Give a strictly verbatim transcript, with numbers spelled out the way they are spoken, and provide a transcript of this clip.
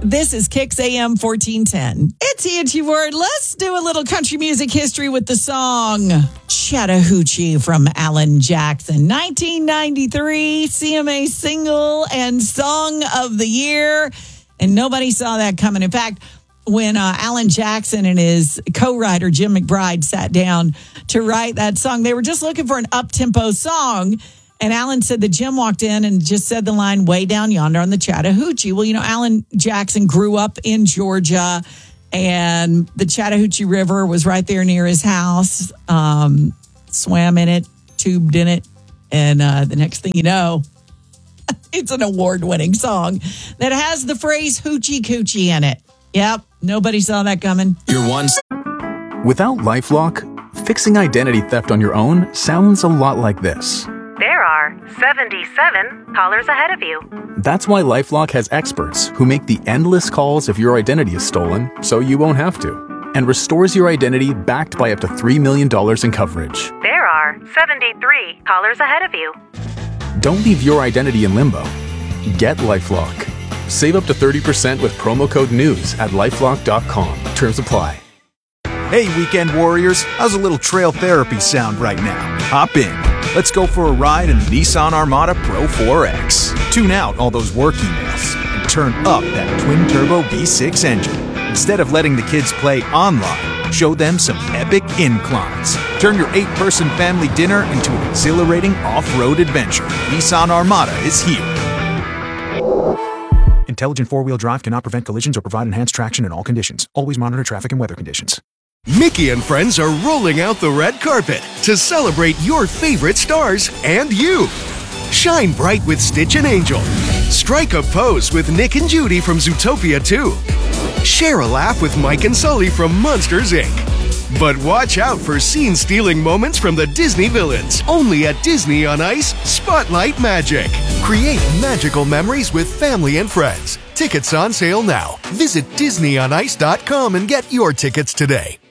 This is Kicks A M fourteen ten. It's Angie Ward. Let's do a little country music history with the song Chattahoochee from Alan Jackson. nineteen ninety-three C M A single and song of the year. And nobody saw that coming. In fact, when uh, Alan Jackson and his co-writer Jim McBride sat down to write that song, they were just looking for an up-tempo song. And Alan said that Jim walked in and just said the line, way down yonder on the Chattahoochee. Well, you know, Alan Jackson grew up in Georgia, and the Chattahoochee River was right there near his house. Um, swam in it, tubed in it, and uh, the next thing you know, it's an award-winning song that has the phrase hoochie coochie in it. Yep, nobody saw that coming. You're one. Without LifeLock, fixing identity theft on your own sounds a lot like this. There are seventy-seven callers ahead of you. That's why LifeLock has experts who make the endless calls if your identity is stolen, so you won't have to, and restores your identity backed by up to three million dollars in coverage. There are seventy-three callers ahead of you. Don't leave your identity in limbo. Get LifeLock. Save up to thirty percent with promo code NEWS at lifelock dot com. Terms apply. Hey, weekend warriors, how's a little trail therapy sound right now? Hop in. Let's go for a ride in the Nissan Armada Pro four X. Tune out all those work emails and turn up that twin-turbo V six engine. Instead of letting the kids play online, show them some epic inclines. Turn your eight-person family dinner into an exhilarating off-road adventure. Nissan Armada is here. Intelligent four-wheel drive cannot prevent collisions or provide enhanced traction in all conditions. Always monitor traffic and weather conditions. Mickey and friends are rolling out the red carpet to celebrate your favorite stars and you. Shine bright with Stitch and Angel. Strike a pose with Nick and Judy from Zootopia two. Share a laugh with Mike and Sully from Monsters, Incorporated. But watch out for scene-stealing moments from the Disney villains. Only at Disney on Ice, Spotlight Magic. Create magical memories with family and friends. Tickets on sale now. Visit disney on ice dot com and get your tickets today.